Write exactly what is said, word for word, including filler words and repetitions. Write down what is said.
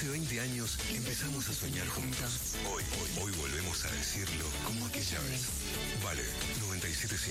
Hace veinte años empezamos a soñar juntas. Hoy, hoy, hoy volvemos a decirlo como aquella vez. Vale, noventa y siete